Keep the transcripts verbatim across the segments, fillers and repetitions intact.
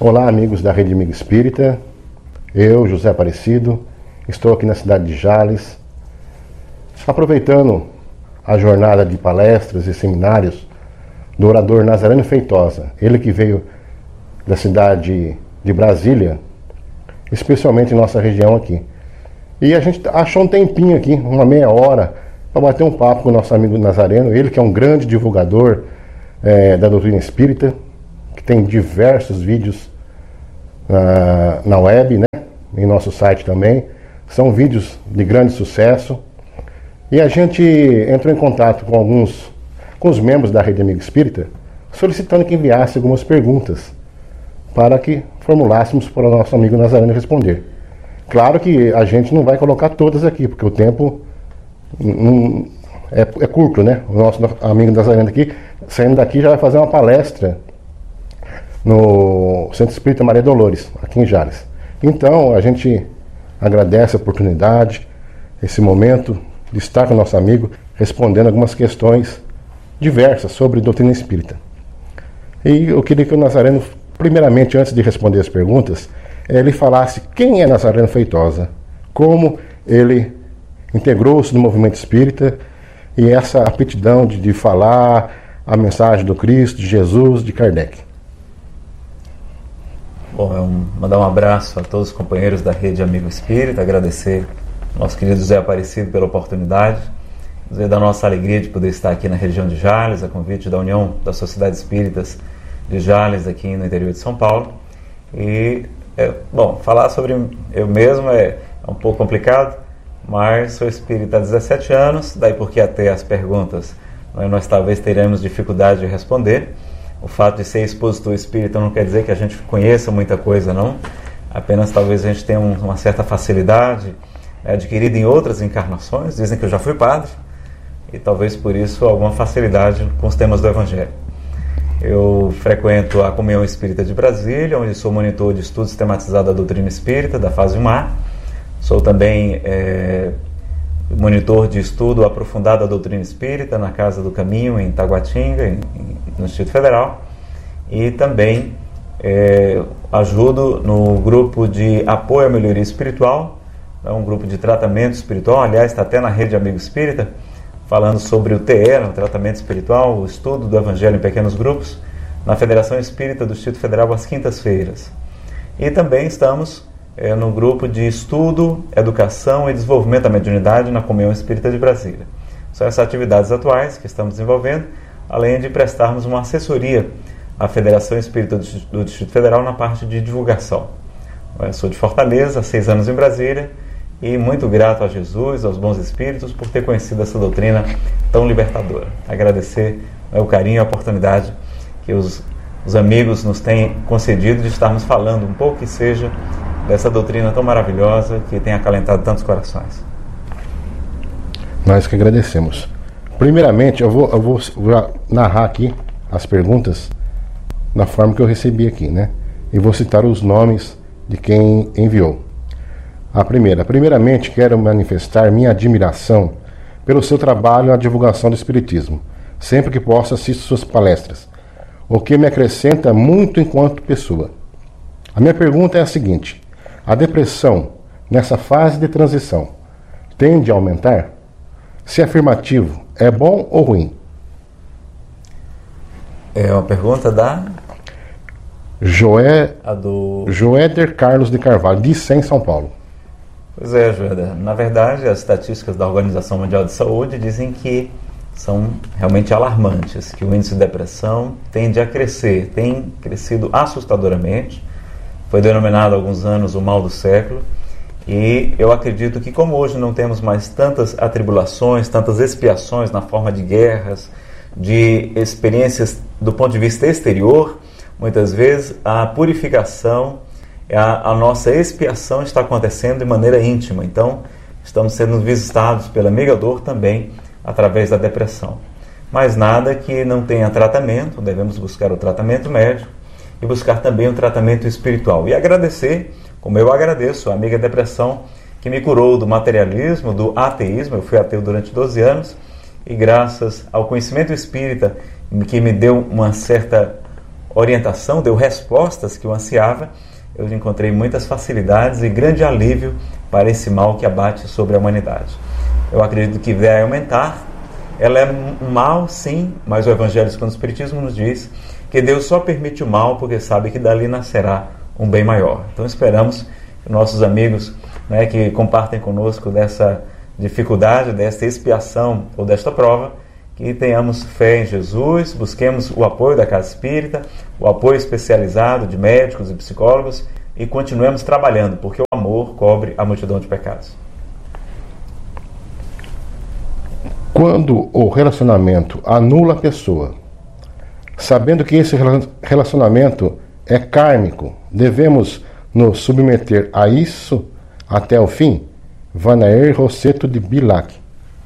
Olá, amigos da Rede Amigo Espírita. Eu, José Aparecido, estou aqui na cidade de Jales, aproveitando a jornada de palestras e seminários do orador Nazareno Feitosa, ele que veio da cidade de Brasília, especialmente em nossa região aqui. E a gente achou um tempinho aqui, uma meia hora, para bater um papo com o nosso amigo Nazareno, ele que é um grande divulgador é, da doutrina espírita, que tem diversos vídeos na, na web, né, em nosso site também. São vídeos de grande sucesso. E a gente entrou em contato com alguns, com os membros da Rede Amigo Espírita, solicitando que enviasse algumas perguntas para que formulássemos para o nosso amigo Nazareno responder. Claro que a gente não vai colocar todas aqui, porque o tempo não, é, é curto, né? O nosso amigo Nazareno aqui, saindo daqui, já vai fazer uma palestra no Centro Espírita Maria Dolores, aqui em Jales. Então, a gente agradece a oportunidade, esse momento de estar com o nosso amigo, respondendo algumas questões diversas sobre doutrina espírita. E eu queria que o Nazareno, primeiramente, antes de responder as perguntas, ele falasse quem é Nazareno Feitosa, como ele integrou-se no movimento espírita e essa aptidão de, de falar a mensagem do Cristo, de Jesus, de Kardec. Bom, eu mandar um abraço a todos os companheiros da Rede Amigo Espírita, agradecer ao nosso querido José Aparecido pela oportunidade, dizer da nossa alegria de poder estar aqui na região de Jales, a convite da União das Sociedades Espíritas de Jales, aqui no interior de São Paulo. E, é, bom, falar sobre eu mesmo é, é um pouco complicado, mas sou espírita há dezessete anos, daí porque até as perguntas nós, nós talvez teremos dificuldade de responder. O fato de ser expositor espírita não quer dizer que a gente conheça muita coisa, não. Apenas talvez a gente tenha um, uma certa facilidade é, adquirida em outras encarnações. Dizem que eu já fui padre e talvez por isso alguma facilidade com os temas do Evangelho. Eu frequento a Comunhão Espírita de Brasília, onde sou monitor de estudo sistematizado da doutrina espírita, da fase um A. Sou também é, monitor de estudo aprofundado da doutrina espírita na Casa do Caminho, em Taguatinga, em, em, no Distrito Federal. E também é, ajudo no grupo de apoio à melhoria espiritual, é um grupo de tratamento espiritual, aliás, está até na Rede Amigo Espírita, falando sobre o T E, o tratamento espiritual, o estudo do Evangelho em pequenos grupos, na Federação Espírita do Distrito Federal às quintas-feiras. E também estamos é, no grupo de estudo, educação e desenvolvimento da mediunidade na Comunhão Espírita de Brasília. São essas atividades atuais que estamos desenvolvendo, além de prestarmos uma assessoria à Federação Espírita do Distrito Federal na parte de divulgação. Eu sou de Fortaleza, há seis anos em Brasília, e muito grato a Jesus, aos bons espíritos, por ter conhecido essa doutrina tão libertadora. Agradecer é, o carinho e a oportunidade que os, os amigos nos têm concedido de estarmos falando um pouco que seja dessa doutrina tão maravilhosa que tem acalentado tantos corações. Nós que agradecemos. Primeiramente, eu vou, eu vou, vou narrar aqui as perguntas na forma que eu recebi aqui, né? E vou citar os nomes de quem enviou. A primeira, primeiramente quero manifestar minha admiração pelo seu trabalho na divulgação do Espiritismo. Sempre que posso assisto suas palestras, o que me acrescenta muito enquanto pessoa. A minha pergunta é a seguinte: a depressão, nessa fase de transição, tende a aumentar? Se afirmativo, é bom ou ruim? É uma pergunta da... Joé... A do... Joéder Carlos de Carvalho, de Sem São Paulo. Pois é, Joéder. Na verdade, as estatísticas da Organização Mundial de Saúde dizem que são realmente alarmantes, que o índice de depressão tende a crescer, tem crescido assustadoramente. Foi denominado há alguns anos o mal do século. E eu acredito que, como hoje não temos mais tantas atribulações, tantas expiações na forma de guerras, de experiências do ponto de vista exterior, muitas vezes a purificação, a, a nossa expiação está acontecendo de maneira íntima. Então, estamos sendo visitados pela mega dor também através da depressão. Mas nada que não tenha tratamento, devemos buscar o tratamento médico e buscar também o tratamento espiritual. E agradecer, como eu agradeço a amiga depressão que me curou do materialismo, do ateísmo. Eu fui ateu durante doze anos e graças ao conhecimento espírita que me deu uma certa orientação, deu respostas que eu ansiava, eu encontrei muitas facilidades e grande alívio para esse mal que abate sobre a humanidade. Eu acredito que vai aumentar. Ela é um mal, sim, mas o Evangelho segundo o Espiritismo nos diz que Deus só permite o mal porque sabe que dali nascerá um bem maior. Então esperamos que nossos amigos, né, que compartem conosco dessa dificuldade, desta expiação ou desta prova, que tenhamos fé em Jesus, busquemos o apoio da Casa Espírita, o apoio especializado de médicos e psicólogos e continuemos trabalhando, porque o amor cobre a multidão de pecados. Quando o relacionamento anula a pessoa, sabendo que esse relacionamento é kármico, devemos nos submeter a isso até o fim? Vanaer Rosseto de Bilac.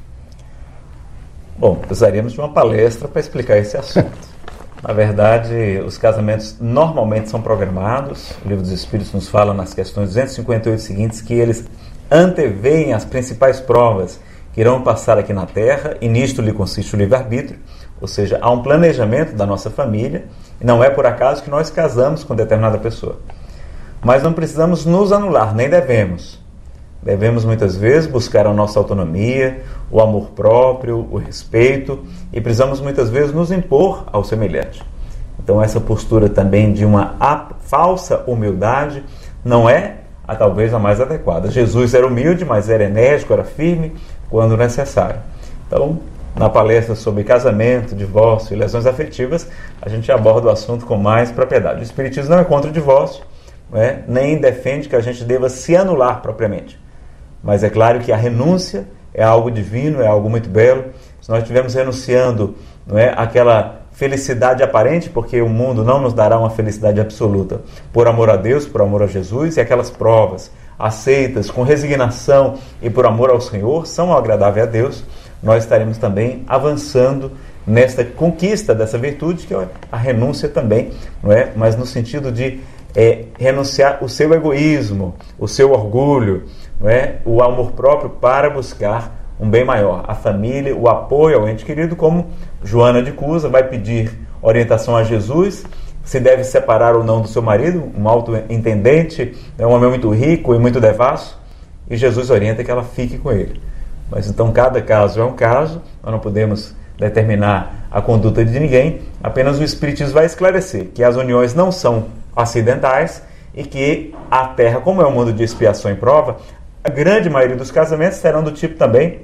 Bom, precisaríamos de uma palestra para explicar esse assunto. Na verdade, os casamentos normalmente são programados. O Livro dos Espíritos nos fala nas questões duzentos e cinquenta e oito seguintes que eles anteveem as principais provas que irão passar aqui na Terra, e nisto lhe consiste o livre-arbítrio, ou seja, há um planejamento da nossa família, e não é por acaso que nós casamos com determinada pessoa. Mas não precisamos nos anular, nem devemos. Devemos muitas vezes buscar a nossa autonomia, o amor próprio, o respeito, e precisamos muitas vezes nos impor ao semelhante. Então essa postura também de uma falsa humildade não é a talvez a mais adequada. Jesus era humilde, mas era enérgico, era firme quando necessário. Então, na palestra sobre casamento, divórcio e lesões afetivas, a gente aborda o assunto com mais propriedade. O Espiritismo não é contra o divórcio, não é? Nem defende que a gente deva se anular propriamente. Mas é claro que a renúncia é algo divino, é algo muito belo. Se nós estivermos renunciando, não é, aquela felicidade aparente, porque o mundo não nos dará uma felicidade absoluta, por amor a Deus, por amor a Jesus, e aquelas provas aceitas com resignação e por amor ao Senhor são agradáveis a Deus, nós estaremos também avançando nesta conquista dessa virtude, que é a renúncia também, não é? Mas no sentido de é, renunciar o seu egoísmo, o seu orgulho, não é? O amor próprio para buscar um bem maior, a família, o apoio ao ente querido, como Joana de Cusa vai pedir orientação a Jesus, se deve separar ou não do seu marido, um auto-entendente, um homem muito rico e muito devasso, e Jesus orienta que ela fique com ele. Mas então cada caso é um caso, nós não podemos determinar a conduta de ninguém, apenas o Espiritismo vai esclarecer que as uniões não são acidentais e que a Terra, como é um mundo de expiação e prova, a grande maioria dos casamentos serão do tipo também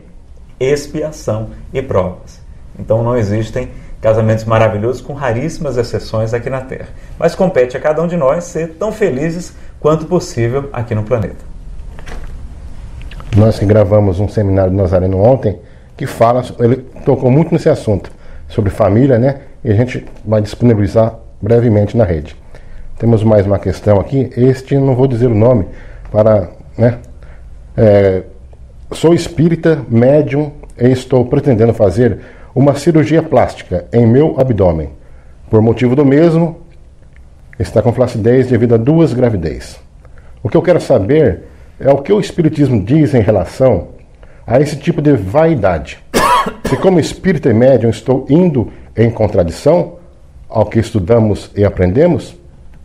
expiação e provas. Então não existem casamentos maravilhosos com raríssimas exceções aqui na Terra. Mas compete a cada um de nós ser tão felizes quanto possível aqui no planeta. Nós que gravamos um seminário do Nazareno ontem, que fala, ele tocou muito nesse assunto, sobre família, né? E a gente vai disponibilizar brevemente na rede. Temos mais uma questão aqui, este não vou dizer o nome, para, né? É, sou espírita, médium, e estou pretendendo fazer uma cirurgia plástica em meu abdômen. Por motivo do mesmo, está com flacidez devido a duas gravidez. O que eu quero saber é o que o Espiritismo diz em relação a esse tipo de vaidade. Se como espírita e médium estou indo em contradição ao que estudamos e aprendemos?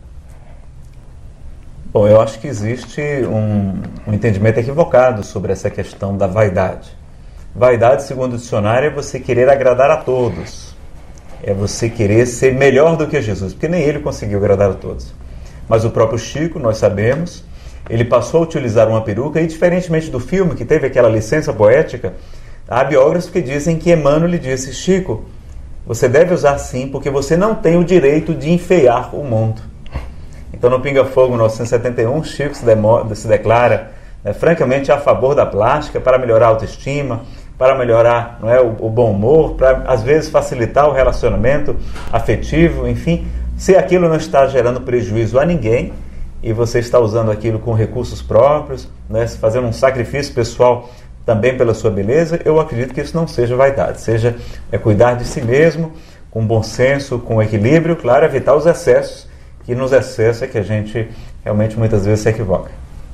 Bom, eu acho que existe um, um entendimento equivocado sobre essa questão da vaidade. Vaidade, segundo o dicionário, é você querer agradar a todos. É você querer ser melhor do que Jesus, porque nem ele conseguiu agradar a todos. Mas o próprio Chico, nós sabemos, ele passou a utilizar uma peruca, e diferentemente do filme, que teve aquela licença poética, há biógrafos que dizem que Emmanuel lhe disse: Chico, você deve usar sim, porque você não tem o direito de enfeiar o mundo. Então, no Pinga Fogo, mil novecentos e setenta e um, Chico se, demo, se declara né, francamente a favor da plástica para melhorar a autoestima, para melhorar não é, o, o bom humor, para, às vezes, facilitar o relacionamento afetivo, enfim. Se aquilo não está gerando prejuízo a ninguém e você está usando aquilo com recursos próprios, né, fazendo um sacrifício pessoal também pela sua beleza, eu acredito que isso não seja vaidade, seja é, cuidar de si mesmo, com bom senso, com equilíbrio, claro, evitar os excessos, que nos excessos é que a gente realmente muitas vezes se equivoca.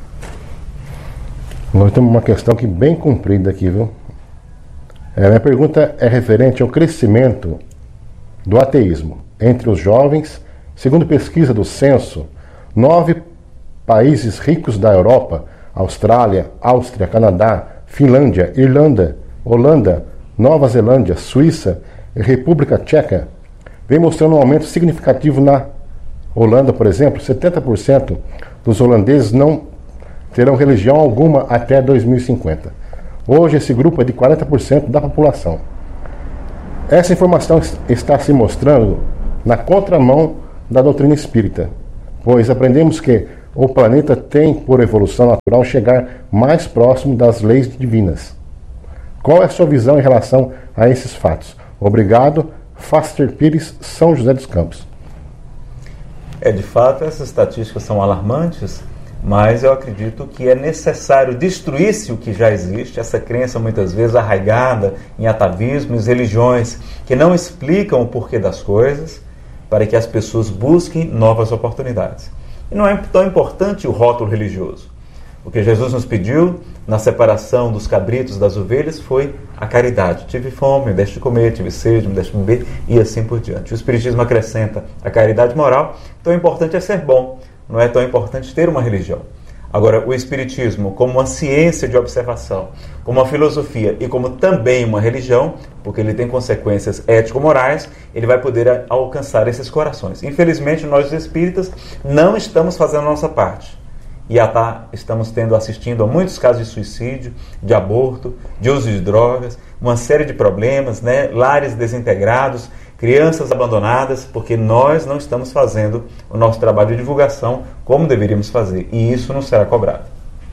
Nós temos uma questão que bem comprida aqui, viu? A minha pergunta é referente ao crescimento do ateísmo entre os jovens Segundo pesquisa do censo, nove países ricos da Europa, Austrália, Áustria, Canadá, Finlândia, Irlanda, Holanda, Nova Zelândia, Suíça e República Tcheca, vem mostrando um aumento significativo na Holanda, por exemplo. setenta por cento dos holandeses não terão religião alguma até dois mil e cinquenta. Hoje esse grupo é de quarenta por cento da população. Essa informação está se mostrando na contramão da doutrina espírita, pois aprendemos que o planeta tem, por evolução natural, chegar mais próximo das leis divinas. Qual é a sua visão em relação a esses fatos? Obrigado, Faster Pires, São José dos Campos. É, de fato, essas estatísticas são alarmantes, mas eu acredito que é necessário destruir-se o que já existe, essa crença muitas vezes arraigada em atavismos, religiões que não explicam o porquê das coisas, para que as pessoas busquem novas oportunidades. E não é tão importante o rótulo religioso. O que Jesus nos pediu na separação dos cabritos das ovelhas foi a caridade. Tive fome, me deste de comer, tive sede, me deste de beber, e assim por diante. O Espiritismo acrescenta a caridade moral. Tão importante é ser bom, não é tão importante ter uma religião. Agora, o Espiritismo, como uma ciência de observação, como uma filosofia e como também uma religião, porque ele tem consequências ético-morais, ele vai poder alcançar esses corações. Infelizmente, nós, os espíritas, não estamos fazendo a nossa parte. E tá, estamos tendo, assistindo a muitos casos de suicídio, de aborto, de uso de drogas, uma série de problemas, né? Lares desintegrados, crianças abandonadas, porque nós não estamos fazendo o nosso trabalho de divulgação como deveríamos fazer, e isso não será cobrado.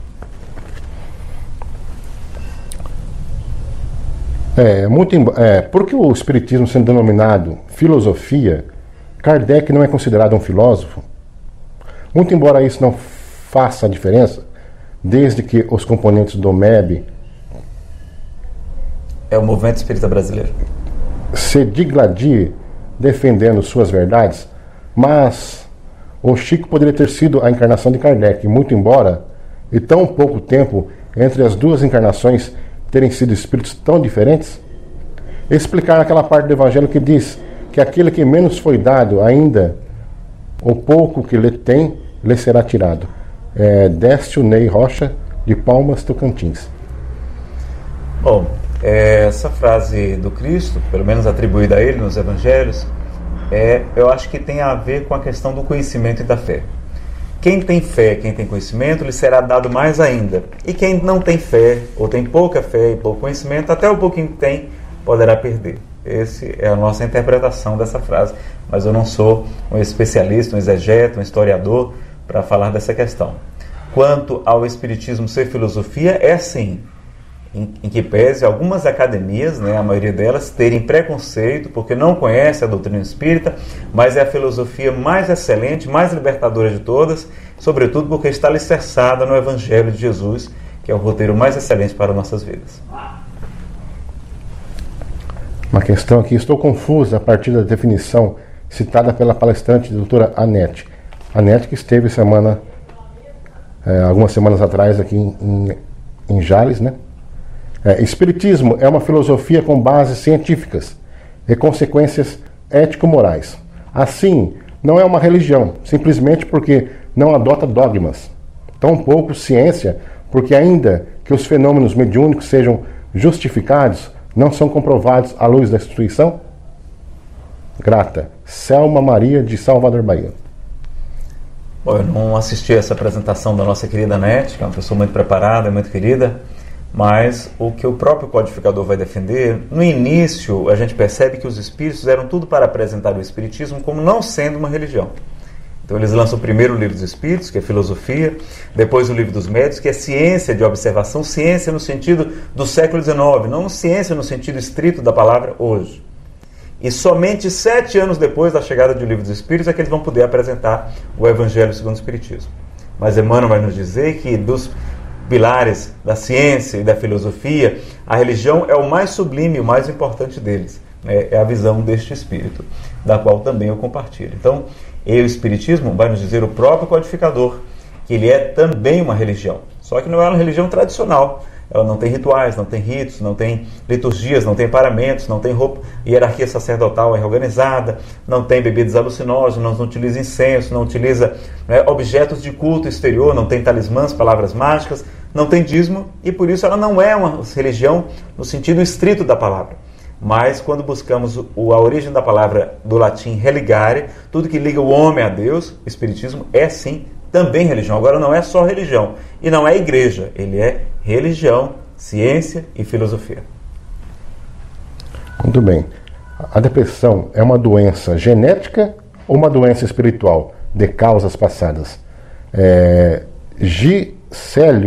É, muito, é, porque o Espiritismo sendo denominado filosofia, Kardec não é considerado um filósofo? Muito embora isso não faça a diferença, desde que os componentes do M E B... É o Movimento Espírita Brasileiro. Se digladie defendendo suas verdades, mas o Chico poderia ter sido a encarnação de Kardec, muito embora, e tão pouco tempo entre as duas encarnações terem sido espíritos tão diferentes. Explicar aquela parte do Evangelho que diz que aquele que menos foi dado ainda, o pouco que lhe tem, lhe será tirado. É, Décio Ney Rocha, de Palmas, Tocantins. Bom, essa frase do Cristo, pelo menos atribuída a ele nos Evangelhos, é, eu acho que tem a ver com a questão do conhecimento e da fé. Quem tem fé, quem tem conhecimento, lhe será dado mais ainda. E quem não tem fé, ou tem pouca fé e pouco conhecimento, até o pouquinho que tem, poderá perder. Essa é a nossa interpretação dessa frase, mas eu não sou um especialista, um exegeta, um historiador, para falar dessa questão. Quanto ao Espiritismo ser filosofia, é sim, em, em que pese algumas academias, né, a maioria delas, terem preconceito porque não conhecem a doutrina espírita, mas é a filosofia mais excelente, mais libertadora de todas, sobretudo porque está alicerçada no Evangelho de Jesus, que é o roteiro mais excelente para nossas vidas. Uma questão aqui, estou confusa a partir da definição citada pela palestrante doutora Anete. Anete que esteve semana, é, algumas semanas atrás aqui em, em, em Jales, né? É, Espiritismo é uma filosofia com bases científicas e consequências ético-morais. Assim, não é uma religião, simplesmente porque não adota dogmas. Tampouco ciência, porque ainda que os fenômenos mediúnicos sejam justificados, não são comprovados à luz da instituição? Grata. Selma Maria, de Salvador, Bahia. Bom, eu não assisti a essa apresentação da nossa querida Anete, que é uma pessoa muito preparada, muito querida, mas o que o próprio codificador vai defender, no início a gente percebe que os espíritos eram tudo para apresentar o espiritismo como não sendo uma religião. Então eles lançam primeiro o livro dos espíritos, que é filosofia, depois o livro dos médios, que é ciência de observação, ciência no sentido do século dezenove, não ciência no sentido estrito da palavra hoje. E somente sete anos depois da chegada do livro dos espíritos é que eles vão poder apresentar o Evangelho segundo o Espiritismo. Mas Emmanuel vai nos dizer que dos pilares da ciência e da filosofia, a religião é o mais sublime, o mais importante deles. É a visão deste Espírito, da qual também eu compartilho. Então, e o Espiritismo vai nos dizer o próprio codificador, que ele é também uma religião. Só que não é uma religião tradicional. ela não tem rituais, não tem ritos, não tem liturgias, não tem paramentos, não tem roupa, hierarquia sacerdotal é organizada, não tem bebidas alucinógenas, não utiliza incenso, não utiliza né, objetos de culto exterior, não tem talismãs, palavras mágicas, não tem dízimo, e por isso ela não é uma religião no sentido estrito da palavra. Mas quando buscamos o, a origem da palavra do latim religare, tudo que liga o homem a Deus, o espiritismo é sim também religião. Agora não é só religião, e não é igreja, ele é religião, ciência e filosofia. Muito bem. A depressão é uma doença genética ou uma doença espiritual de causas passadas? É, Gisélio